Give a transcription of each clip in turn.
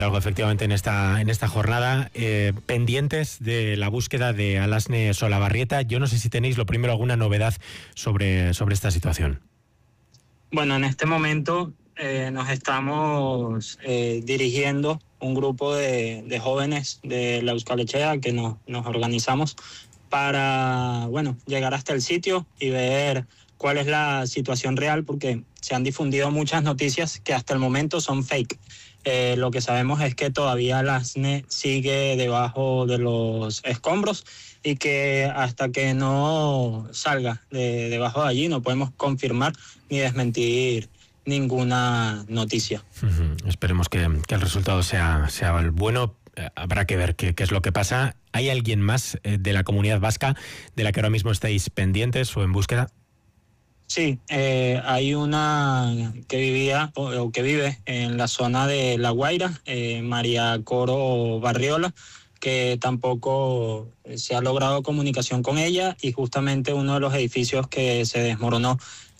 Algo efectivamente en esta jornada, pendientes de la búsqueda de Alasne Solabarrieta. Yo no sé si tenéis, lo primero, alguna novedad sobre esta situación. Bueno, en este momento nos estamos dirigiendo un grupo de jóvenes de la Euskal Etxea que nos organizamos para, llegar hasta el sitio y ver cuál es la situación real, porque se han difundido muchas noticias que hasta el momento son fake. Lo que sabemos es que todavía Alasne sigue debajo de los escombros y que hasta que no salga debajo de allí no podemos confirmar ni desmentir ninguna noticia. Esperemos que el resultado sea el bueno. Habrá que ver qué es lo que pasa. ¿Hay alguien más de la comunidad vasca de la que ahora mismo estáis pendientes o en búsqueda? Sí, hay una que vivía o que vive en la zona de La Guaira, María Coro Barriola, que tampoco se ha logrado comunicación con ella, y justamente uno de los edificios que se desmoronó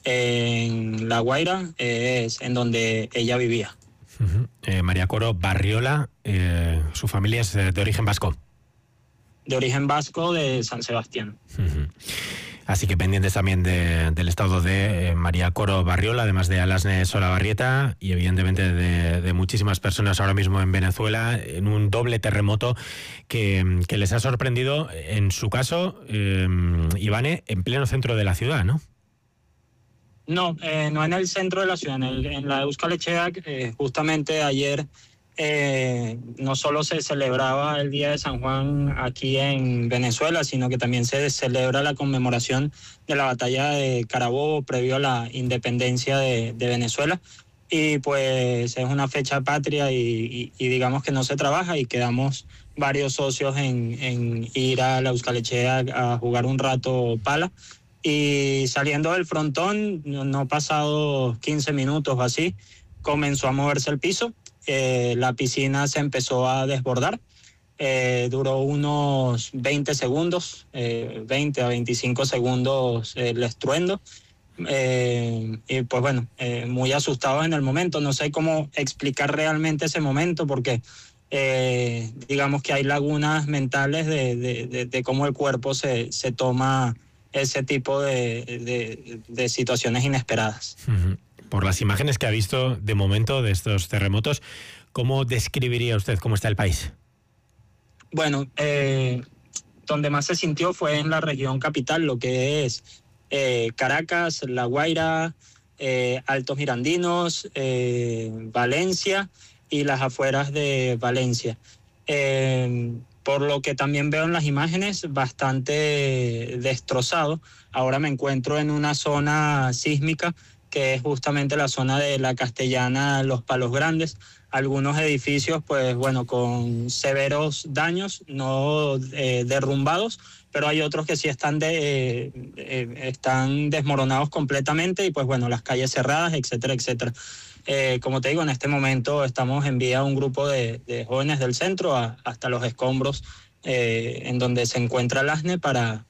en La Guaira es en donde ella vivía. María Coro Barriola, su familia es de origen vasco. De origen vasco, de San Sebastián. Así que pendientes también del estado de María Coro Barriola, además de Alasne Solabarrieta y evidentemente de muchísimas personas ahora mismo en Venezuela, en un doble terremoto que les ha sorprendido, en su caso, Ivane, en pleno centro de la ciudad, ¿no? No, no en el centro de la ciudad, en la Euskal Etxea. Justamente ayer no solo se celebraba el Día de San Juan aquí en Venezuela, sino que también se celebra la conmemoración de la batalla de Carabobo previo a la independencia de Venezuela. Y pues es una fecha patria y digamos que no se trabaja, y quedamos varios socios en ir a la Euskal Etxea a jugar un rato pala. Y saliendo del frontón, no pasado 15 minutos o así, comenzó a moverse el piso. La piscina se empezó a desbordar. Duró unos 20 segundos, 20 a 25 segundos el estruendo. Y pues bueno, muy asustados en el momento. No sé cómo explicar realmente ese momento, porque digamos que hay lagunas mentales de cómo el cuerpo se toma ese tipo de situaciones inesperadas. Por las imágenes que ha visto de momento de estos terremotos, ¿cómo describiría usted cómo está el país? Bueno, donde más se sintió fue en la región capital, lo que es Caracas, La Guaira, Altos Mirandinos, Valencia y las afueras de Valencia. Por lo que también veo en las imágenes, bastante destrozado. Ahora me encuentro en una zona sísmica, que es justamente la zona de la Castellana, Los Palos Grandes. Algunos edificios, pues bueno, con severos daños, no derrumbados, pero hay otros que sí están desmoronados completamente, y pues bueno, las calles cerradas, etcétera, etcétera. Como te digo, en este momento estamos en vía un grupo de jóvenes del centro hasta los escombros en donde se encuentra Alasne para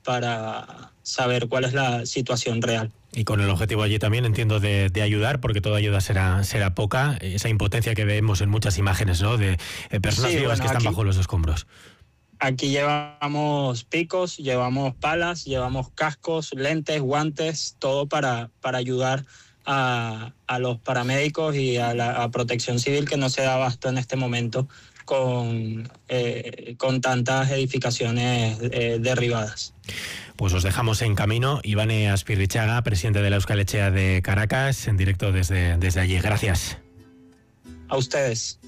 saber cuál es la situación real. Y con el objetivo allí también, entiendo, de ayudar, porque toda ayuda será poca, esa impotencia que vemos en muchas imágenes, ¿no?, de personas vivas que están bajo los escombros. Aquí llevamos picos, llevamos palas, llevamos cascos, lentes, guantes, todo para ayudar a los paramédicos y a la Protección Civil, que no se da abasto en este momento con tantas edificaciones derribadas. Pues os dejamos en camino. Ivane Aspirrichaga, presidente de la Euskal Etxea de Caracas, en directo desde allí. Gracias. A ustedes.